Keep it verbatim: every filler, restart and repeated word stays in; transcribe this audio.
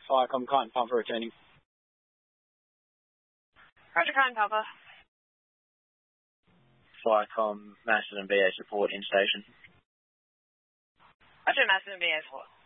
Firecom, Kite and Papa returning. Roger, Kite and Papa. Firecom, Master and B A support in station. Roger, Master and B A support.